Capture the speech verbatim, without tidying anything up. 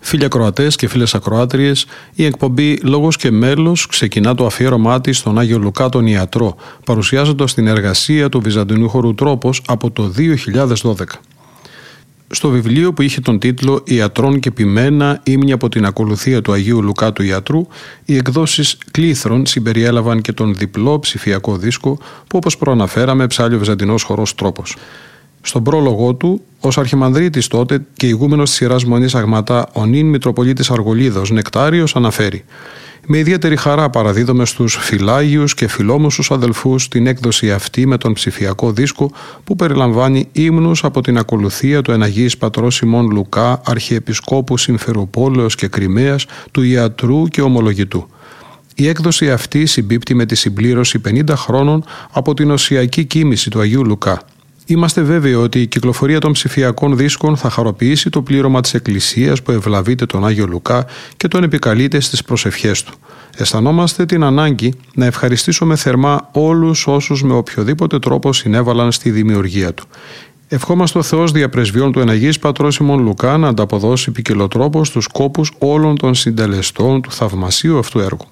Φίλοι ακροατές και φίλες ακροάτριες, η εκπομπή «Λόγος και μέλος» ξεκινά το αφιέρωμά της στον Άγιο Λουκά τον Ιατρό, παρουσιάζοντας την εργασία του Βυζαντινού χορού Τρόπος από το δύο χιλιάδες δώδεκα. Στο βιβλίο που είχε τον τίτλο «Ιατρών και ποιμένα, ύμνη από την ακολουθία του Αγίου Λουκά του Ιατρού», οι εκδόσεις Κλήθρον συμπεριέλαβαν και τον διπλό ψηφιακό δίσκο που, όπως προαναφέραμε, ψάλλει ο Βυζαντινός χορός Τρόπος. Στον πρόλογό του, ως αρχιμανδρίτης τότε και ηγούμενος της σειράς Μονής Αγματά, ο νυν Μητροπολίτης Αργολίδος Νεκτάριος αναφέρει: «Με ιδιαίτερη χαρά παραδίδομαι στους φιλάγιους και φιλόμουσους αδελφούς την έκδοση αυτή με τον ψηφιακό δίσκο που περιλαμβάνει ύμνους από την ακολουθία του Εναγίης Πατρός Σιμών Λουκά, Αρχιεπισκόπου Συμφεροπόλεως και Κριμαίας, του Ιατρού και Ομολογητού». Η έκδοση αυτή συμπίπτει με τη συμπλήρωση πενήντα χρόνων από την οσιακή κοίμηση του Αγίου Λουκά. Είμαστε βέβαιοι ότι η κυκλοφορία των ψηφιακών δίσκων θα χαροποιήσει το πλήρωμα της Εκκλησίας που ευλαβείται τον Άγιο Λουκά και τον επικαλείται στις προσευχές του. Αισθανόμαστε την ανάγκη να ευχαριστήσουμε θερμά όλους όσους με οποιοδήποτε τρόπο συνέβαλαν στη δημιουργία του. Ευχόμαστε ο Θεός διαπρεσβειών του Εναγίης Πατρός Σιμών Λουκά να ανταποδώσει ποικιλοτρόπως τους σκόπους όλων των συντελεστών του θαυμασίου αυτού έργου.